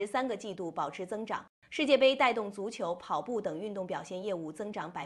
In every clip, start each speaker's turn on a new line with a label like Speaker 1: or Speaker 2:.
Speaker 1: 3个季度保持增长。世界杯带动足球、跑步等运动表现业务增长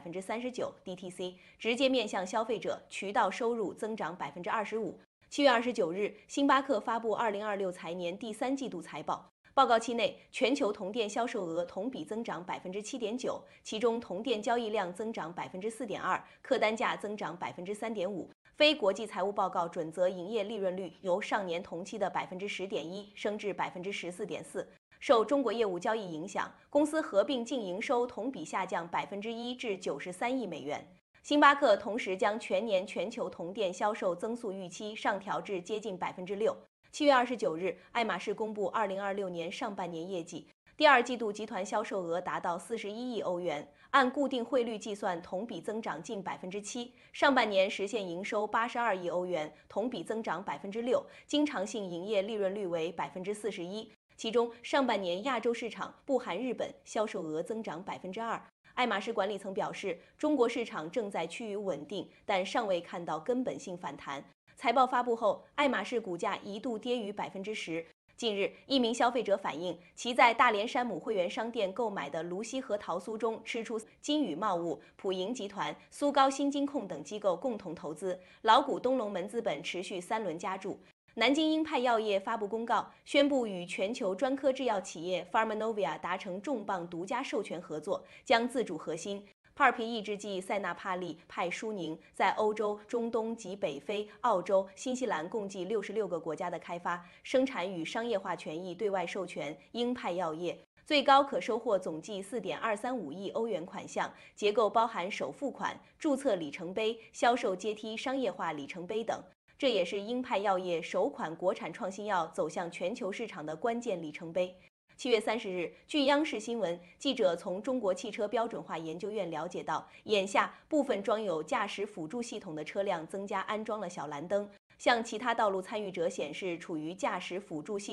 Speaker 1: 39%，DTC 直接面向消费者渠道收入增长25%。7月29日，星巴克发布2026财年第3季度财报。报告期内，全球同店销售额同比增长7.9%，其中同店交易量增长4.2%，客单价增长3.5%。非国际财务报告准则营业利润率由上年同期的10.1%升至14.4%。受中国业务交易影响，公司合并净营收同比下降1%至93亿美元。星巴克同时将全年全球同店销售增速预期上调至接近6%。7月29日，爱马仕公布2026年上半年业绩，第二季度集团销售额达到41亿欧元，按固定汇率计算，同比增长近7%。上半年实现营收82亿欧元，同比增长6%，经常性营业利润率为41%。其中，上半年亚洲市场不含日本销售额增长2%。爱马仕管理层表示，中国市场正在趋于稳定，但尚未看到根本性反弹。财报发布后，爱马仕股价一度跌逾10%。近日，一名消费者反映，其在大连山姆会员商店购买的泸溪核桃酥中吃出金羽茂物、普盈集团、苏高新金控等机构共同投资，老股东龙门资本持续3轮加注。南京英派药业发布公告，宣布与全球专科制药企业 Pharmanovia 达成重磅独家授权合作，将自主核心PARP抑制剂塞纳帕利、派舒宁在欧洲、中东及北非、澳洲、新西兰共计66个国家的开发、生产与商业化权益对外授权英派药业，最高可收获总计4.235亿欧元款项，结构包含首付款、注册里程碑、销售阶梯商业化里程碑等。这也是英派药业首款国产创新药走向全球市场的关键里程碑。7月30日，据央视新闻，记者从中国汽车标准化研究院了解到，眼下部分装有驾驶辅助系统的车辆增加安装了小蓝灯，向其他道路参与者显示处于驾驶辅助系统